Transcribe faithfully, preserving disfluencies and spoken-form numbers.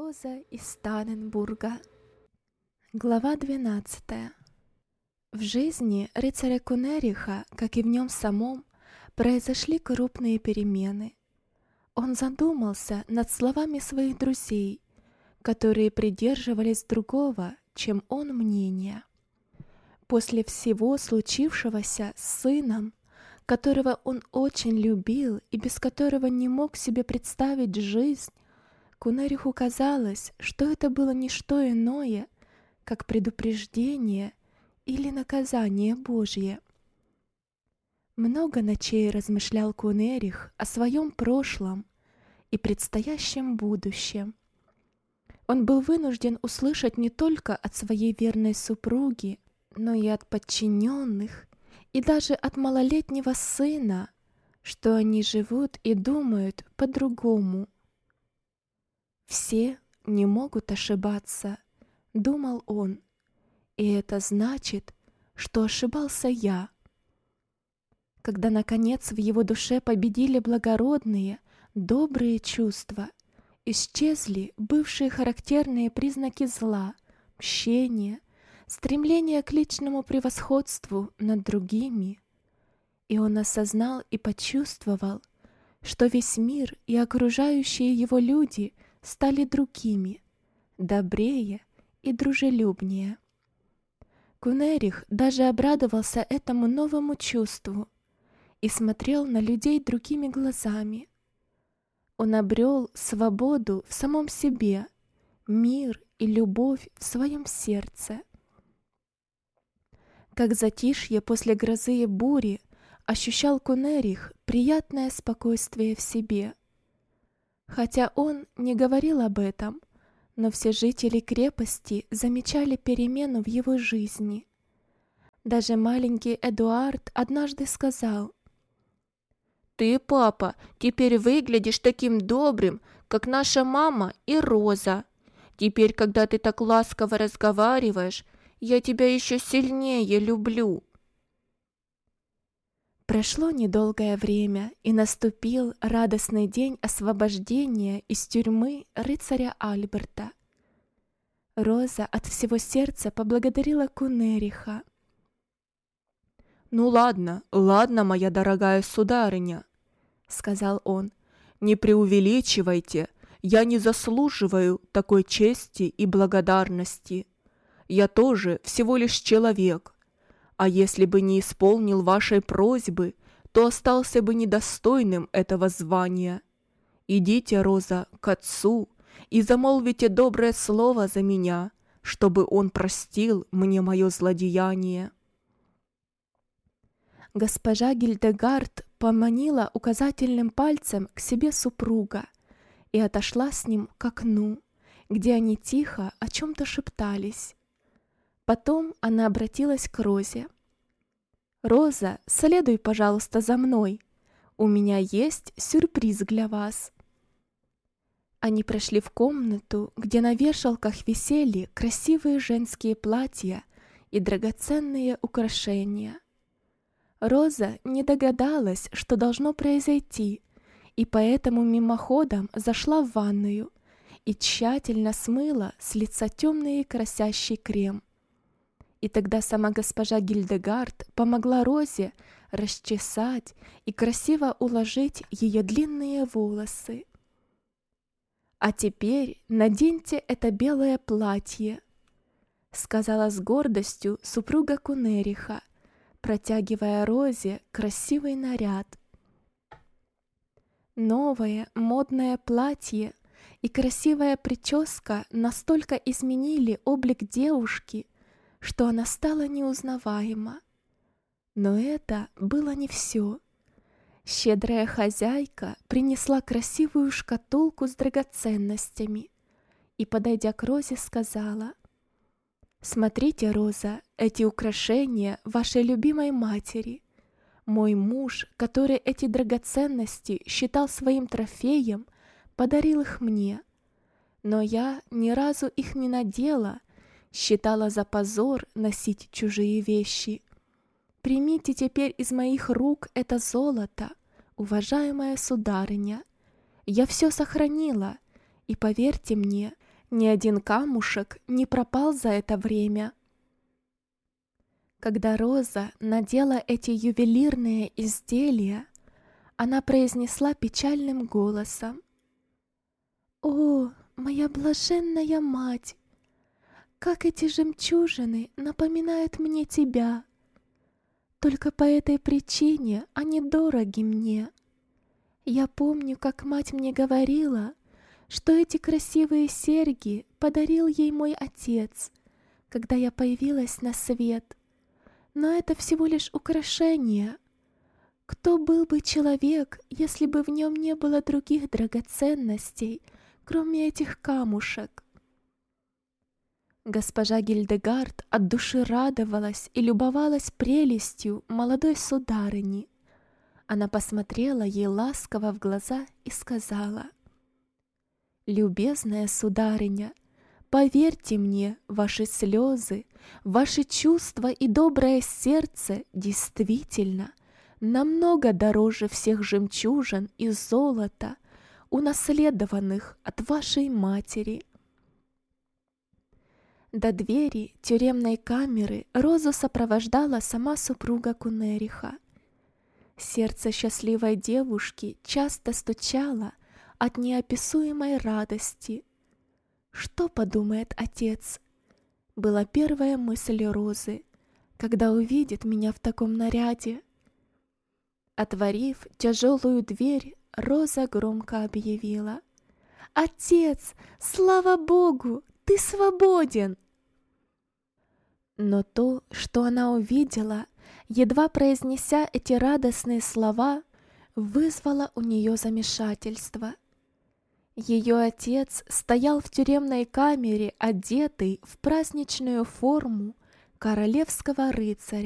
Роза из Таненбурга. Глава двенадцатая. В жизни рыцаря Кунериха, как и в нем самом, произошли крупные перемены. Он задумался над словами своих друзей, которые придерживались другого, чем он, мнения. После всего случившегося с сыном, которого он очень любил и без которого не мог себе представить жизнь, Кунериху казалось, что это было не что иное, как предупреждение или наказание Божье. Много ночей размышлял Кунерих о своем прошлом и предстоящем будущем. Он был вынужден услышать не только от своей верной супруги, но и от подчиненных, и даже от малолетнего сына, что они живут и думают по-другому. «Все не могут ошибаться», — думал он, — «и это значит, что ошибался я». Когда, наконец, в его душе победили благородные, добрые чувства, исчезли бывшие характерные признаки зла, мщения, стремление к личному превосходству над другими, и он осознал и почувствовал, что весь мир и окружающие его люди стали другими, добрее и дружелюбнее. Кунерих даже обрадовался этому новому чувству и смотрел на людей другими глазами. Он обрел свободу в самом себе, мир и любовь в своем сердце. Как затишье после грозы и бури ощущал Кунерих приятное спокойствие в себе. Хотя он не говорил об этом, но все жители крепости замечали перемену в его жизни. Даже маленький Эдуард однажды сказал: «Ты, папа, теперь выглядишь таким добрым, как наша мама и Роза. Теперь, когда ты так ласково разговариваешь, я тебя еще сильнее люблю». Прошло недолгое время, и наступил радостный день освобождения из тюрьмы рыцаря Альберта. Роза от всего сердца поблагодарила Кунериха. «Ну ладно, ладно, моя дорогая сударыня», — сказал он, — «не преувеличивайте, я не заслуживаю такой чести и благодарности. Я тоже всего лишь человек. А если бы не исполнил вашей просьбы, то остался бы недостойным этого звания. Идите, Роза, к отцу и замолвите доброе слово за меня, чтобы он простил мне мое злодеяние». Госпожа Гильдегард поманила указательным пальцем к себе супруга и отошла с ним к окну, где они тихо о чем-то шептались. Потом она обратилась к Розе. «Роза, следуй, пожалуйста, за мной. У меня есть сюрприз для вас». Они прошли в комнату, где на вешалках висели красивые женские платья и драгоценные украшения. Роза не догадалась, что должно произойти, и поэтому мимоходом зашла в ванную и тщательно смыла с лица темный красящий крем. И тогда сама госпожа Гильдегард помогла Розе расчесать и красиво уложить ее длинные волосы. «А теперь наденьте это белое платье», — сказала с гордостью супруга Кунериха, протягивая Розе красивый наряд. Новое модное платье и красивая прическа настолько изменили облик девушки, что она стала неузнаваема. Но это было не все. Щедрая хозяйка принесла красивую шкатулку с драгоценностями и, подойдя к Розе, сказала: «Смотрите, Роза, эти украшения вашей любимой матери. Мой муж, который эти драгоценности считал своим трофеем, подарил их мне. Но я ни разу их не надела, считала за позор носить чужие вещи. Примите теперь из моих рук это золото, уважаемая сударыня. Я все сохранила, и поверьте мне, Ни один камушек не пропал за это время. Когда Роза надела эти ювелирные изделия, она произнесла печальным голосом: «О, моя блаженная мать! Как эти жемчужины напоминают мне тебя! Только по этой причине они дороги мне. Я помню, как мать мне говорила, что эти красивые серьги подарил ей мой отец, когда я появилась на свет. Но это всего лишь украшение. Кто был бы человек, если бы в нем не было других драгоценностей, кроме этих камушек?» Госпожа Гильдегард от души радовалась и любовалась прелестью молодой сударыни. Она посмотрела ей ласково в глаза и сказала: «Любезная сударыня, поверьте мне, ваши слезы, ваши чувства и доброе сердце действительно намного дороже всех жемчужин и золота, унаследованных от вашей матери». До двери тюремной камеры Розу сопровождала сама супруга Кунериха. Сердце счастливой девушки часто стучало от неописуемой радости. «Что подумает отец?» — была первая мысль Розы, когда увидит меня в таком наряде. Отворив тяжелую дверь, Роза громко объявила: «Отец, слава Богу, ты свободен!» Но то, что она увидела, едва произнеся эти радостные слова, вызвало у нее замешательство. Ее отец стоял в тюремной камере, одетый в праздничную форму королевского рыцаря.